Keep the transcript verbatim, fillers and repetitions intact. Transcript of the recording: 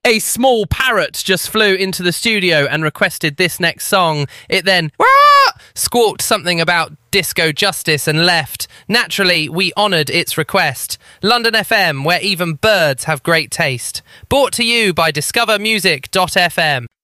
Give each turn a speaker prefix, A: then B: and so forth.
A: A small parrot just flew into the studio and requested this next song. It then squawked something about disco justice and left. Naturally, we honoured its request. London F M, where even birds have great taste. Brought to you by discover music dot f m.